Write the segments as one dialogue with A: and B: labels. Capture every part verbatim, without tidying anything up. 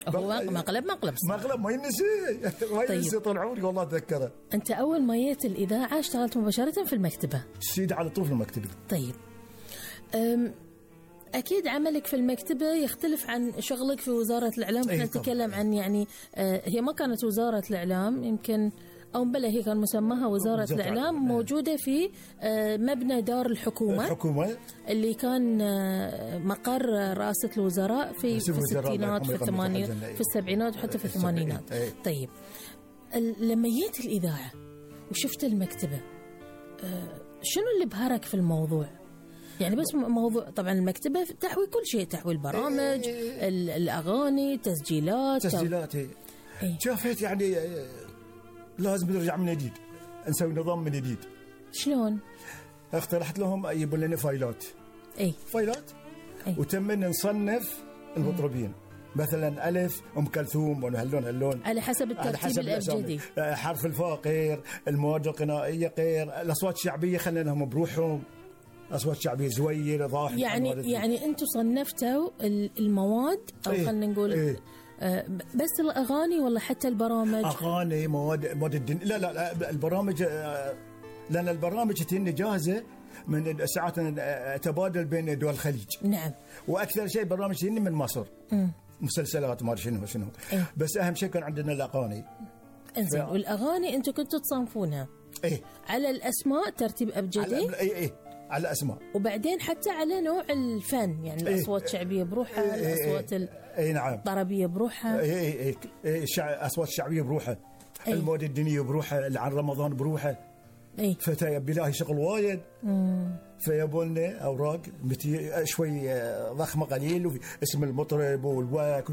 A: هو مقلب مقلب
B: مقلب ما ينسي ما
A: طيب.
B: ينسي طول عمري والله أتذكره.
A: أنت أول ما جيت الإذاعة اشتغلت مباشرة في المكتبة؟
B: سيد على طول في المكتبة.
A: طيب أم أكيد عملك في المكتبة يختلف عن شغلك في وزارة الإعلام. احنا نتكلم عن يعني آه هي ما كانت وزارة الإعلام، يمكن أو بلا هي كان مسماها وزارة الإعلام، موجودة في آه مبنى دار الحكومة
B: الحكومة
A: اللي كان آه مقر رئاسة الوزراء في, في الستينات في الثمانينات في السبعينات وحتى في الثمانينات. طيب لما جيت الإذاعة وشفت المكتبة آه شنو اللي بهرك في الموضوع؟ يعني بس موضوع طبعا المكتبة تحوي كل شيء، تحوي البرامج إيه الأغاني تسجيلات
B: تسجيلات إيه. شافت يعني لازم نرجع من جديد، نسوي نظام من جديد.
A: شلون؟
B: اقترحت لهم يجيبوا لنا فايلات
A: اي
B: فايلات
A: أي.
B: وتمنا نصنف المطربين، مثلا ألف أم كلثوم وهاللون هاللون
A: على حسب الترتيب الأبجدي،
B: حرف الفاء غير، المواد الغنائية غير، الأصوات الشعبية خليناهم بروحهم، أصوات شعبية زوير ضاحك.
A: يعني يعني أنتم صنفتوا المواد أو
B: إيه
A: خلينا نقول إيه آه بس الأغاني ولا حتى البرامج؟
B: أغاني مواد مواد الدين. لا لا, لا البرامج آه لأن البرامج تهني جاهزة من ساعات تبادل بين دول الخليج.
A: نعم.
B: وأكثر شيء برامج تهني من مصر. م. مسلسلات ما شنو شنو
A: إيه؟
B: بس أهم شيء كان عندنا الأغاني.
A: انزين ف... والأغاني أنتم كنتوا تصنفونها
B: إيه
A: على الأسماء ترتيب أبجدي؟
B: على إيه إيه على الأسماء،
A: وبعدين حتى على نوع الفن، يعني
B: إيه
A: الأصوات الشعبية بروحها،
B: إيه
A: الأصوات
B: إيه إيه نعم
A: الطربية بروحها،
B: إيه إيه إيه الأصوات الشعبية بروحها، إيه المواد الدينية بروحها، اللي عن رمضان بروحها.
A: إيه
B: فتى بلاهي شغل وايد، فيبولنا أوراق متي شوي ضخمة قليل، اسم المطرب والوقت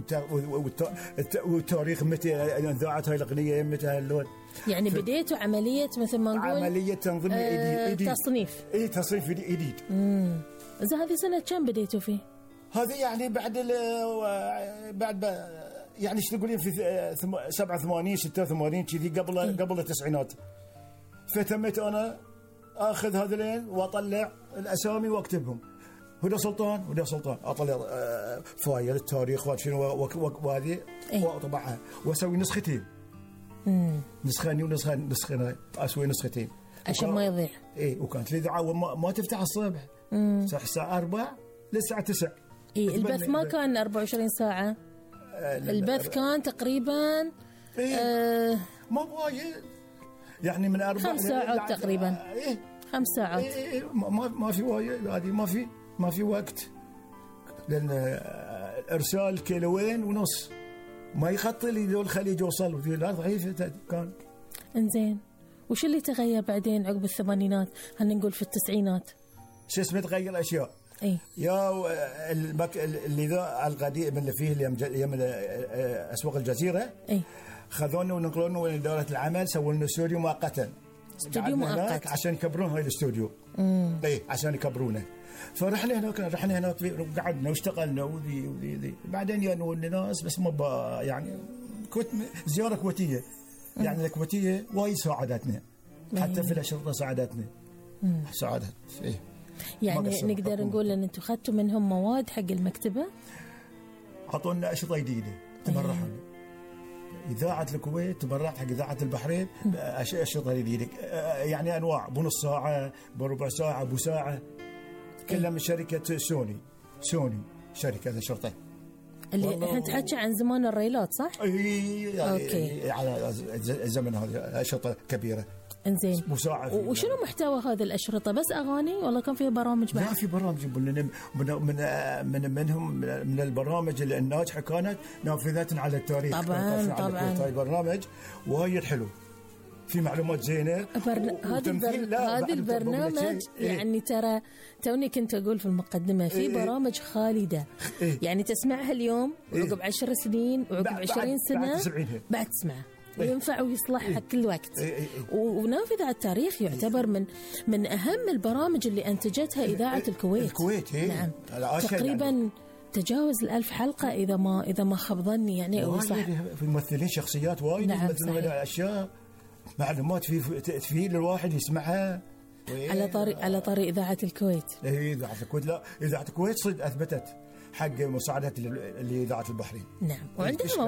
B: والتاريخ متى انذاعت هاي الأغنية متى اللون.
A: يعني بديتوا عملية مثل ما نقول
B: عملية تنظيم
A: آه إيديد. تصنيف
B: إيه تصنيف جديد.
A: إذا هذه سنة كم بديتوا فيه؟
B: هذه يعني بعد بعد يعني ايش تقولين في سبعة وثمانين ستة وثمانين كذي قبل إيه؟ قبل التسعينات. فتمت أنا أخذ هذين وأطلع الأسامي وأكتبهم، هدى سلطان هدى سلطان أطلع فايل التاريخ وشنو وهذه إيه؟ وأطبعها وأسوي نسختين، نسخاني ونسخة نسخة أسوي نسختين
A: عشان ما يضيع.
B: إيه وكانت الإذاعة ما, ما تفتح الصبح الساعة أربعة للساعة تسعة.
A: إيه البث ما كان أربعة وعشرين ساعة، البث كان تقريبا
B: إيه
A: آه
B: ما وايد يعني من أربع
A: خمس ساعات تقريبا.
B: إيه
A: خمس ساعات.
B: إيه إيه ما ما في وايد هذه ما في ما في وقت، لأن إرسال كيلوين ونص ما يخطي لي دول الخليج يوصل في لا ضعيفة كان.
A: إنزين وش اللي تغير بعدين عقب الثمانينات؟ هل نقول في التسعينات
B: شو اسمه تغير أشياء.
A: إيه
B: يا المك اللي ذا القديم اللي فيه اليوم يوم أسواق الجزيرة.
A: إيه
B: خذونا ونقلونا وين إدارة العمل سووا لنا استوديو مؤقتا،
A: استوديو مؤقت
B: عشان يكبرون هاي الاستوديو. اي عشان يكبرونه. فرحنا هناك رحنا هناك وقعدنا واشتغلنا وذي وذي ذي. بعدين يانوا الناس بس ما يعني كنت زيارة كويتية، يعني الكويتية وايد ساعدتنا حتى في الأشرطة ساعدتنا ساعدت إيه.
A: يعني نقدر نقول ان انتم اخذتوا منهم مواد حق المكتبة،
B: عطونا أشرطة جديدة تبرعنا. إذاعة الكويت تبرعت حق إذاعة البحرين أشرطة جديدة، يعني أنواع بنص ساعة بربع ساعة بو ساعة كلها من شركة سوني سوني شركة الشرطة
A: اللي احنا تحكي عن زمان الريلات صح؟
B: اي يعني
A: اوكي
B: على زمن هذه أشرطة كبيرة.
A: انزين وشنو محتوى هذه الأشرطة؟ بس أغاني ولا كان فيها برامج بعد؟
B: لا في برامج من من من منهم من البرامج الناجحة كانت نافذة على التاريخ
A: طبعا طبعا.
B: هاي برنامج وايد حلو في معلومات زينة.
A: برن... هذا البر... هذا البرنامج يعني ترى توني كنت أقول في المقدمة في إيه برامج خالدة
B: إيه
A: يعني تسمعها اليوم وعقب عشر سنين وعقب عشرين سنة بعد تسمعها وينفع ويصلح حق كل وقت.
B: إيه إيه
A: ونافذ على التاريخ يعتبر من من أهم البرامج اللي أنتجتها إذاعة الكويت.
B: الكويت إيه
A: نعم تقريبا يعني تجاوز الألف حلقة إذا ما إذا ما خاب ظني يعني أو صح.
B: في ممثلين شخصيات وايد
A: نعم
B: يمثلون أشياء معلومات في تفيد الواحد يسمعها.
A: على طريق على طريق إذاعة الكويت.
B: إيه إذاعة الكويت لا إذاعة الكويت صد أثبتت حق مساعدة لإذاعة البحرين.
A: نعم، وعندنا